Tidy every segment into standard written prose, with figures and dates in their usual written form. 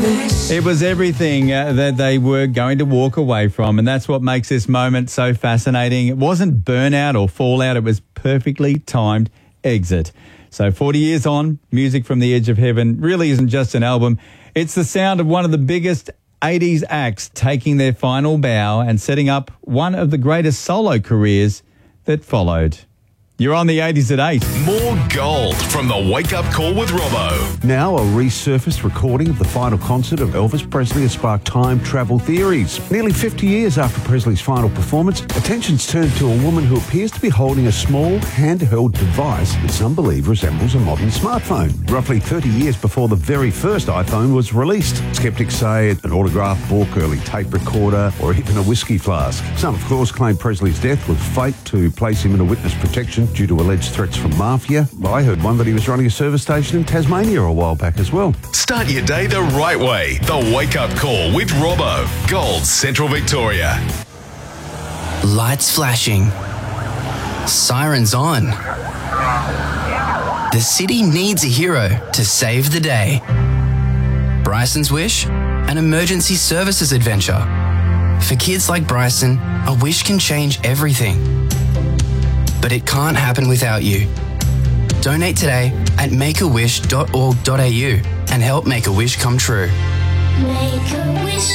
It was everything that they were going to walk away from, and that's what makes this moment so fascinating. It wasn't burnout or fallout, it was perfectly timed exit. So 40 years on, Music from the Edge of Heaven really isn't just an album. It's the sound of one of the biggest 80s acts taking their final bow and setting up one of the greatest solo careers that followed. You're on the 80s at 8. More gold from the Wake Up Call with Robbo. Now a resurfaced recording of the final concert of Elvis Presley has sparked time travel theories. Nearly 50 years after Presley's final performance, attention's turned to a woman who appears to be holding a small handheld device that some believe resembles a modern smartphone. Roughly 30 years before the very first iPhone was released. Skeptics say an autograph book, early tape recorder, or even a whiskey flask. Some, of course, claim Presley's death was fate to place him in a witness protection due to alleged threats from mafia. I heard one that he was running a service station in Tasmania a while back as well. Start your day the right way. The Wake Up Call with Robbo. Gold, Central Victoria. Lights flashing. Sirens on. The city needs a hero to save the day. Bryson's wish? An emergency services adventure. For kids like Bryson, a wish can change everything. But it can't happen without you. Donate today at makeawish.org.au and help make a wish come true. Make a wish.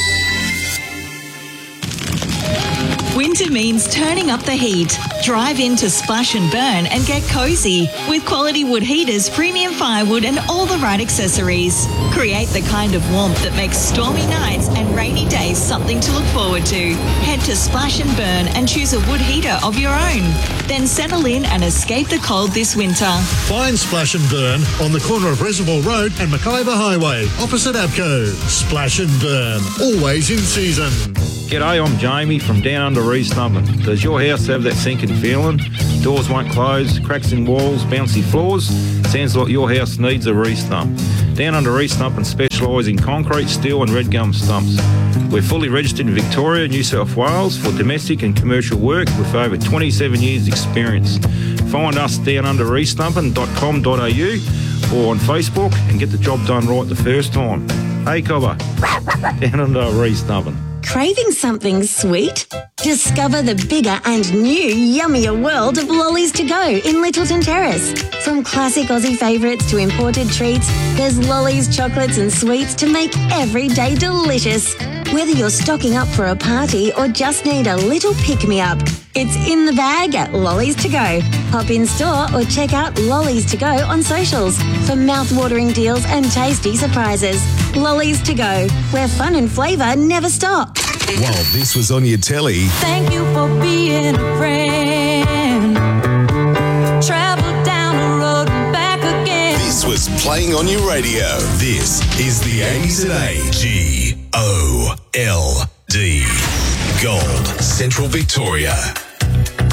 Winter means turning up the heat. Drive into Splash and Burn and get cozy with quality wood heaters, premium firewood and all the right accessories. Create the kind of warmth that makes stormy nights and rainy days something to look forward to. Head to Splash and Burn and choose a wood heater of your own. Then settle in and escape the cold this winter. Find Splash and Burn on the corner of Reservoir Road and Mackayba Highway, opposite Abco. Splash and Burn, always in season. G'day, I'm Jamie from Down Under Reesnubbin. Does your house have that sinking feeling? Doors won't close, cracks in walls, bouncy floors? Sounds like your house needs a restump. Down Under Reesnubbin specialise in concrete, steel and red gum stumps. We're fully registered in Victoria, New South Wales for domestic and commercial work with over 27 years experience. Find us downunderreesnubbin.com.au or on Facebook and get the job done right the first time. Hey Cobber, Down Under Reesnubbin. Craving something sweet? Discover the bigger and new yummier world of Lollies to Go in Littleton Terrace. From classic Aussie favourites to imported treats, there's Lollies chocolates and sweets to make every day delicious. Whether you're stocking up for a party or just need a little pick-me-up, it's in the bag at Lollies to Go. Hop in store or check out Lollies to Go on socials for mouth-watering deals and tasty surprises. Lollies to Go, where fun and flavour never stop. While this was on your telly, thank you for being a friend. Travel down the road and back again. This was playing on your radio. This is the 80s at A. GOLD. Gold, Central Victoria.